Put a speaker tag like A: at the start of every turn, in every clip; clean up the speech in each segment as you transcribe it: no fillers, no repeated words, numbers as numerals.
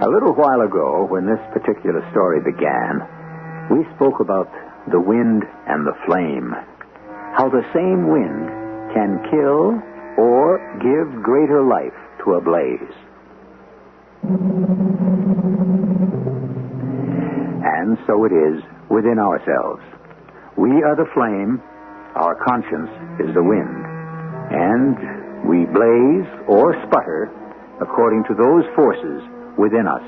A: A little while ago, when this particular story began, we spoke about the wind and the flame. How the same wind can kill or give greater life to a blaze. And so it is within ourselves. We are the flame, our conscience is the wind. And we blaze or sputter according to those forces within us.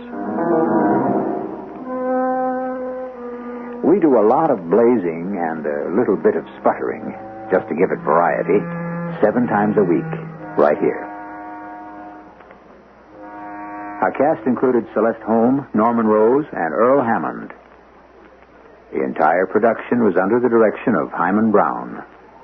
A: We do a lot of blazing and a little bit of sputtering, just to give it variety, 7 times a week, right here. Our cast included Celeste Holm, Norman Rose, and Earl Hammond. The entire production was under the direction of Hyman Brown.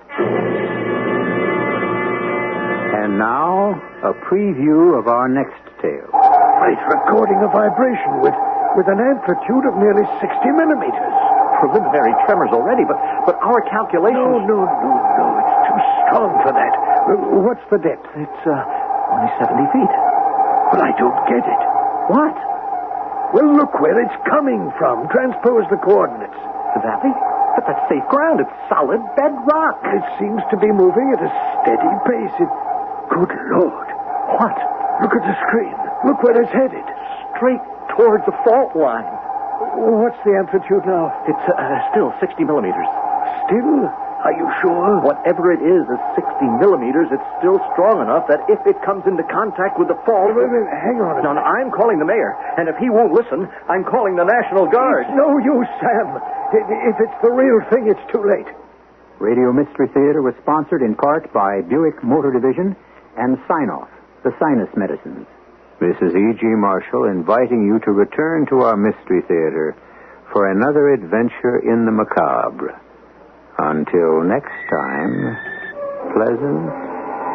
A: And now, a preview of our next tale.
B: It's recording a vibration with an amplitude of nearly 60 millimeters.
C: Preliminary tremors already, but our calculations...
B: No. It's too strong for that. What's the depth?
C: It's only 70 feet.
B: But I don't get it.
C: What?
B: Well, look where it's coming from. Transpose the coordinates.
C: The valley? But that's safe ground. It's solid bedrock.
B: It seems to be moving at a steady pace. Good Lord.
C: What?
B: Look at the screen. Look where it's headed.
C: Straight towards the fault line.
B: What's the amplitude now?
C: It's still 60 millimeters.
B: Still? Are you sure?
C: Whatever it is 60 millimeters, it's still strong enough that if it comes into contact with the fault...
B: Wait, hang on a
C: No,
B: minute.
C: I'm calling the mayor. And if he won't listen, I'm calling the National Guard.
B: It's no use, Sam. If it's the real thing, it's too late.
A: Radio Mystery Theater was sponsored in part by Buick Motor Division and Sinoff, the sinus medicines. This is E.G. Marshall inviting you to return to our Mystery Theater for another adventure in the macabre. Until next time, pleasant